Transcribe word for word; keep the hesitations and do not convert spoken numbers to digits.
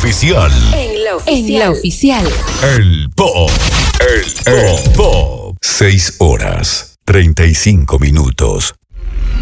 oficial. En la oficial. En la oficial. El Pop. El, el Pop. Seis horas, treinta y cinco minutos.